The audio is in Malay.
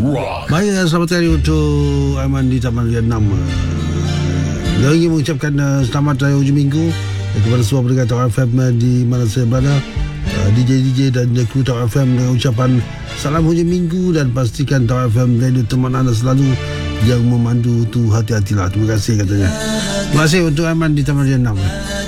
Baik, selamat hari untuk Aiman di Taman Raya 6. Saya ingin mengucapkan selamat raya hujung minggu kepada semua pendengar Tawar FM di mana saya berada, DJ dan kru Tawar FM, dengan ucapan salam hujung minggu, dan pastikan Tawar FM radio teman anda selalu yang memandu tu hati-hatilah. Terima kasih katanya. Terima kasih untuk Aiman di Taman Raya 6.